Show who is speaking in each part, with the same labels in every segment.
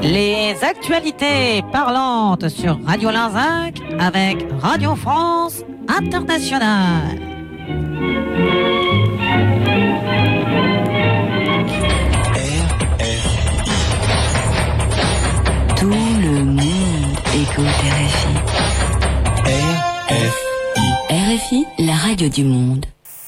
Speaker 1: Les actualités parlantes sur Radio Larzac avec Radio France Internationale.
Speaker 2: Tout le monde écoute RFI. RFI, la radio du monde.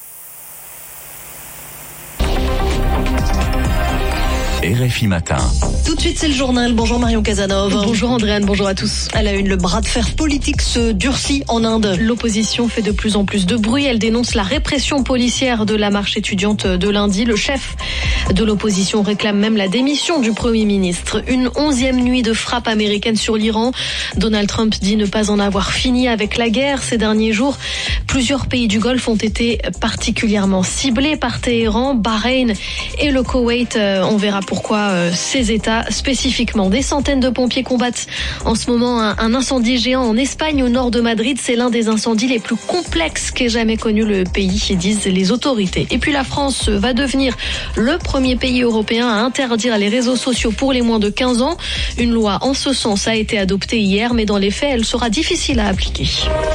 Speaker 3: RFI Matin.
Speaker 4: Tout de suite, c'est le journal. Bonjour Marion Casanov.
Speaker 5: Bonjour Andréane, bonjour à tous.
Speaker 4: À la une, le bras de fer politique se durcit en Inde.
Speaker 5: L'opposition fait de plus en plus de bruit. Elle dénonce la répression policière de la marche étudiante de lundi. Le chef de l'opposition réclame même la démission du Premier ministre. Une 11e nuit de frappe américaine sur l'Iran. Donald Trump dit ne pas en avoir fini avec la guerre. Ces derniers jours, plusieurs pays du Golfe ont été particulièrement ciblés par Téhéran, Bahreïn et le Koweït. On verra pourquoi ces États spécifiquement. Des centaines de pompiers combattent en ce moment un incendie géant en Espagne, au nord de Madrid. C'est l'un des incendies les plus complexes qu'ait jamais connu le pays, disent les autorités. Et puis la France va devenir le premier pays européen à interdire les réseaux sociaux pour les moins de 15 ans. Une loi en ce sens a été adoptée hier, mais dans les faits, elle sera difficile à appliquer.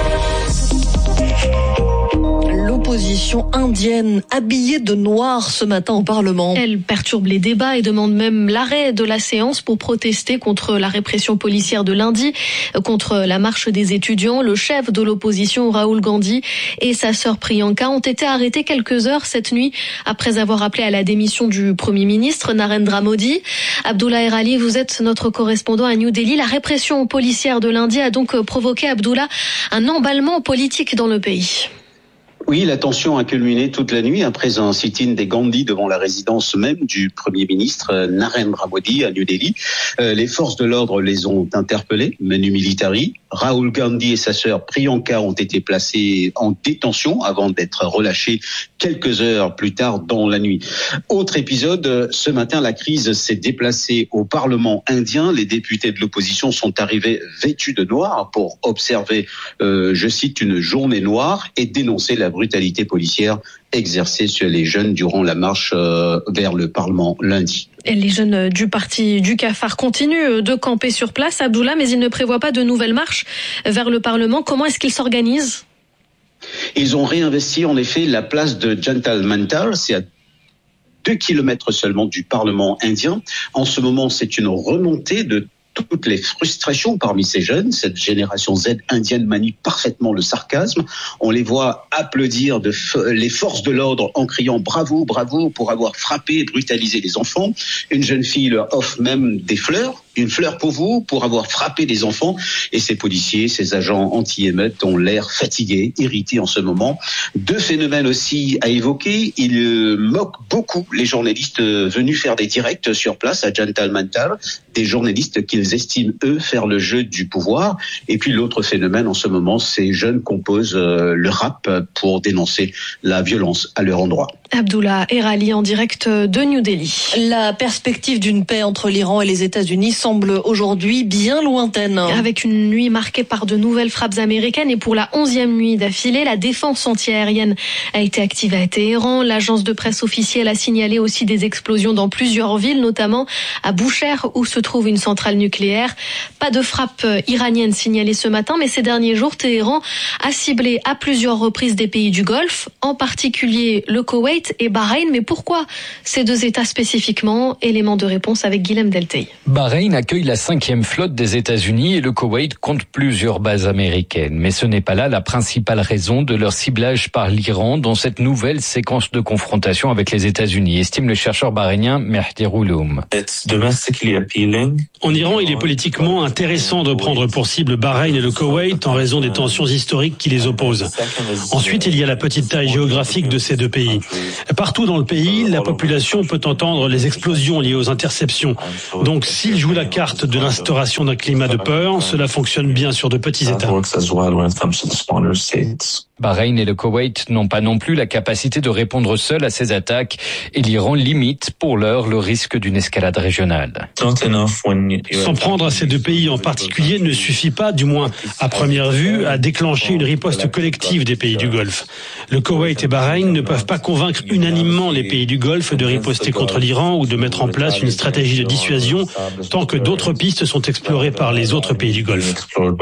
Speaker 4: L'opposition indienne habillée de noir ce matin au Parlement.
Speaker 5: Elle perturbe les débats et demande même l'arrêt de la séance pour protester contre la répression policière de lundi, contre la marche des étudiants. Le chef de l'opposition, Rahul Gandhi, et sa sœur Priyanka ont été arrêtés quelques heures cette nuit après avoir appelé à la démission du Premier ministre Narendra Modi. Abdullah Erali, vous êtes notre correspondant à New Delhi. La répression policière de lundi a donc provoqué, Abdullah, un emballement politique dans le pays.
Speaker 6: Oui, la tension a culminé toute la nuit après un sit-in des Gandhi devant la résidence même du Premier ministre Narendra Modi à New Delhi. Les forces de l'ordre les ont interpellés, manu militari. Rahul Gandhi et sa sœur Priyanka ont été placés en détention avant d'être relâchés quelques heures plus tard dans la nuit. Autre épisode, ce matin, la crise s'est déplacée au Parlement indien. Les députés de l'opposition sont arrivés vêtus de noir pour observer, je cite, une journée noire et dénoncer la brutalité policière exercée sur les jeunes durant la marche vers le Parlement lundi.
Speaker 5: Et les jeunes du parti du Cafard continuent de camper sur place, Abdullah, mais ils ne prévoient pas de nouvelles marches vers le Parlement. Comment est-ce qu'ils s'organisent ?
Speaker 6: Ils ont réinvesti en effet la place de Jantal Mantar, c'est à 2 kilomètres seulement du Parlement indien. En ce moment, c'est une remontée de toutes les frustrations parmi ces jeunes. Cette génération Z indienne manie parfaitement le sarcasme. On les voit applaudir les forces de l'ordre en criant « bravo, bravo » pour avoir frappé et brutalisé les enfants. Une jeune fille leur offre même des fleurs. Une fleur pour vous, pour avoir frappé des enfants. Et ces policiers, ces agents anti-émeutes ont l'air fatigués, irrités en ce moment. 2 phénomènes aussi à évoquer. Ils moquent beaucoup les journalistes venus faire des directs sur place à Jantal Mantar. Des journalistes qu'ils estiment, eux, faire le jeu du pouvoir. Et puis l'autre phénomène en ce moment, ces jeunes composent le rap pour dénoncer la violence à leur endroit.
Speaker 5: Abdullah Erali en direct de New Delhi.
Speaker 4: La perspective d'une paix entre l'Iran et les États-Unis semble aujourd'hui bien lointaine.
Speaker 5: Avec une nuit marquée par de nouvelles frappes américaines et pour la 11e nuit d'affilée, la défense antiaérienne a été activée à Téhéran. L'agence de presse officielle a signalé aussi des explosions dans plusieurs villes, notamment à Boucher où se trouve une centrale nucléaire. Pas de frappe iranienne signalée ce matin, mais ces derniers jours, Téhéran a ciblé à plusieurs reprises des pays du Golfe, en particulier le Koweït et Bahreïn. Mais pourquoi ces 2 États spécifiquement ? Élément de réponse avec Guilhem Deltey.
Speaker 7: Bahreïn accueille la 5e flotte des États-Unis et le Koweït compte plusieurs bases américaines. Mais ce n'est pas là la principale raison de leur ciblage par l'Iran dans cette nouvelle séquence de confrontation avec les États-Unis, estime le chercheur bahreïnien Mehdi Rouloum.
Speaker 8: En Iran, il est politiquement intéressant de prendre pour cible Bahreïn et le Koweït en raison des tensions historiques qui les opposent. Ensuite, il y a la petite taille géographique de ces 2 pays. Partout dans le pays, la population peut entendre les explosions liées aux interceptions. Donc, s'ils jouent la carte de l'instauration d'un climat de peur, cela fonctionne bien sur de petits États.
Speaker 7: Bahreïn et le Koweït n'ont pas non plus la capacité de répondre seuls à ces attaques et l'Iran limite pour l'heure le risque d'une escalade régionale.
Speaker 8: S'en prendre à ces 2 pays en particulier ne suffit pas, du moins à première vue, à déclencher une riposte collective des pays du Golfe. Le Koweït et Bahreïn ne peuvent pas convaincre convaincre unanimement les pays du Golfe de riposter contre l'Iran ou de mettre en place une stratégie de dissuasion tant que d'autres pistes sont explorées par les autres pays du Golfe.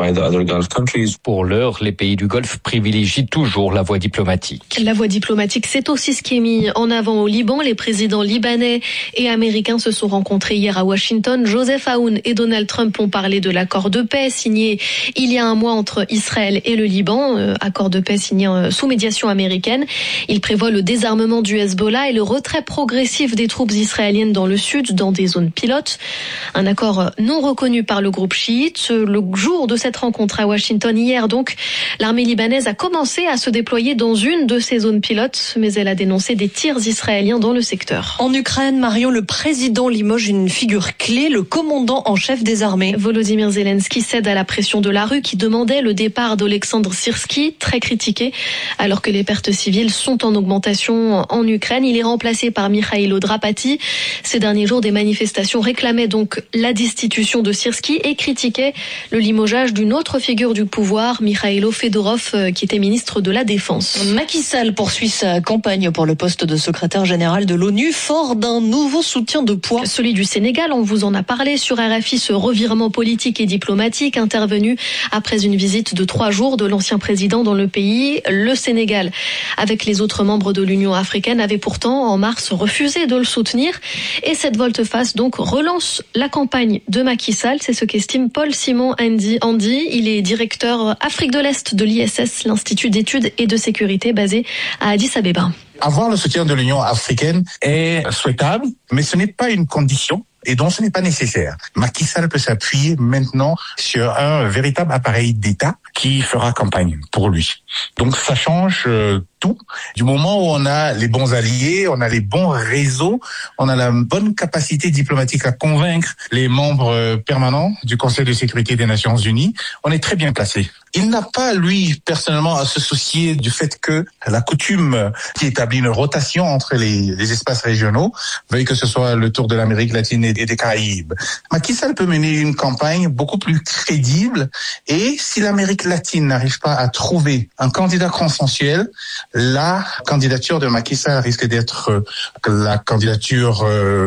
Speaker 7: Pour l'heure, les pays du Golfe privilégient toujours la voie diplomatique.
Speaker 5: La voie diplomatique, c'est aussi ce qui est mis en avant au Liban. Les présidents libanais et américains se sont rencontrés hier à Washington. Joseph Aoun et Donald Trump ont parlé de l'accord de paix signé il y a un mois entre Israël et le Liban. Accord de paix signé sous médiation américaine. Il prévoit le désarmement du Hezbollah et le retrait progressif des troupes israéliennes dans le sud, dans des zones pilotes. Un accord non reconnu par le groupe chiite. Le jour de cette rencontre à Washington, hier donc, l'armée libanaise a commencé à se déployer dans une de ces zones pilotes, mais elle a dénoncé des tirs israéliens dans le secteur.
Speaker 4: En Ukraine, Marion, le président limoge une figure clé, le commandant en chef des armées.
Speaker 5: Volodymyr Zelensky cède à la pression de la rue qui demandait le départ d'Olexandre Syrski, très critiqué, alors que les pertes civiles sont en augmentation en Ukraine. Il est remplacé par Mikhailo Drapati. Ces derniers jours, des manifestations réclamaient donc la destitution de Syrski et critiquaient le limogeage d'une autre figure du pouvoir, Mikhailo Fedorov, qui était ministre de la Défense.
Speaker 4: Macky Sall poursuit sa campagne pour le poste de secrétaire général de l'ONU, fort d'un nouveau soutien de poids.
Speaker 5: Celui du Sénégal, on vous en a parlé sur RFI, ce revirement politique et diplomatique intervenu après une visite de 3 jours de l'ancien président dans le pays. Le Sénégal, avec les autres membres de l'Union africaine, avait pourtant en mars refusé de le soutenir. Et cette volte-face donc relance la campagne de Macky Sall. C'est ce qu'estime Paul-Simon Andy. Il est directeur Afrique de l'Est de l'ISS, l'Institut d'études et de sécurité basé à Addis Abeba.
Speaker 9: Avoir le soutien de l'Union africaine est souhaitable, mais ce n'est pas une condition. Et donc, ce n'est pas nécessaire. Macky Sall peut s'appuyer maintenant sur un véritable appareil d'État qui fera campagne pour lui. Donc, ça change tout. Du moment où on a les bons alliés, on a les bons réseaux, on a la bonne capacité diplomatique à convaincre les membres permanents du Conseil de sécurité des Nations Unies, on est très bien placé. Il n'a pas, lui, personnellement, à se soucier du fait que la coutume qui établit une rotation entre les espaces régionaux veuille que ce soit le tour de l'Amérique latine et des Caraïbes. Macky Sall peut mener une campagne beaucoup plus crédible et si l'Amérique latine n'arrive pas à trouver un candidat consensuel, la candidature de Macky Sall risque d'être la candidature,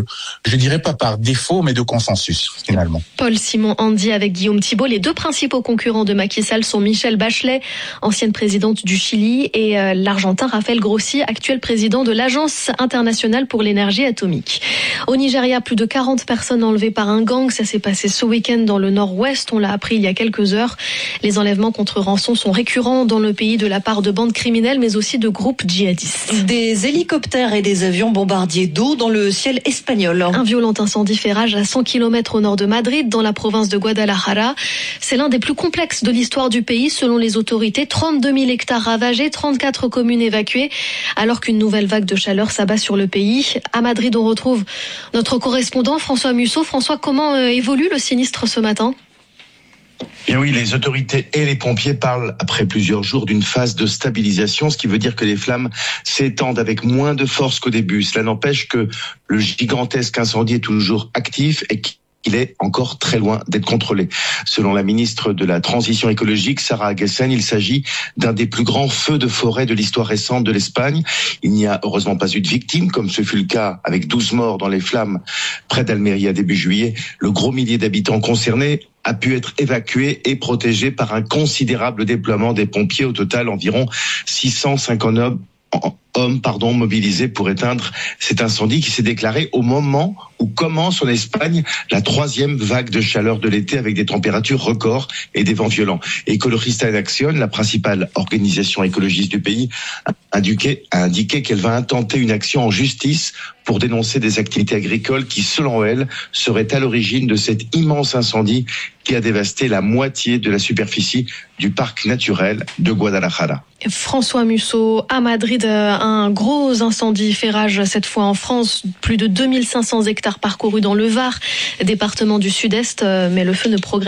Speaker 9: je dirais pas par défaut, mais de consensus, finalement.
Speaker 5: Paul-Simon Andy avec Guillaume Thibault. Les deux principaux concurrents de Macky Sall sont Michelle Bachelet, ancienne présidente du Chili, et l'Argentin Rafael Grossi, actuel président de l'Agence internationale pour l'énergie atomique. Au Nigeria, plus de 40 personnes enlevées par un gang. Ça s'est passé ce week-end dans le nord-ouest. On l'a appris il y a quelques heures. Les enlèvements contre rançon sont récurrents dans le pays de la part de bandes criminelles, mais aussi de groupes djihadistes.
Speaker 4: Des hélicoptères et des avions bombardiers d'eau dans le ciel espagnol.
Speaker 5: Un violent incendie fait rage à 100 km au nord de Madrid, dans la province de Guadalajara. C'est l'un des plus complexes de l'histoire du pays, selon les autorités. 32 000 hectares ravagés, 34 communes évacuées, alors qu'une nouvelle vague de chaleur s'abat sur le pays. À Madrid, on retrouve notre correspondant François Musso. François, comment évolue le sinistre ce matin ?
Speaker 10: Et oui, les autorités et les pompiers parlent après plusieurs jours d'une phase de stabilisation, ce qui veut dire que les flammes s'étendent avec moins de force qu'au début. Cela n'empêche que le gigantesque incendie est toujours actif et qu'il est encore très loin d'être contrôlé. Selon la ministre de la Transition écologique, Sarah Aguesen, il s'agit d'un des plus grands feux de forêt de l'histoire récente de l'Espagne. Il n'y a heureusement pas eu de victimes, comme ce fut le cas avec 12 morts dans les flammes près d'Almeria début juillet. Le gros millier d'habitants concernés a pu être évacué et protégé par un considérable déploiement des pompiers. Au total, environ 650 hommes mobilisés pour éteindre cet incendie qui s'est déclaré au moment où commence en Espagne la 3e vague de chaleur de l'été avec des températures records et des vents violents. Ecologista en Acción, la principale organisation écologiste du pays, a indiqué qu'elle va intenter une action en justice pour dénoncer des activités agricoles qui, selon elle, seraient à l'origine de cet immense incendie qui a dévasté la moitié de la superficie du parc naturel de Guadalajara.
Speaker 5: François Musso, à Madrid, un gros incendie fait rage cette fois en France. Plus de 2500 hectares parcourus dans le Var, département du Sud-Est, mais le feu ne progresse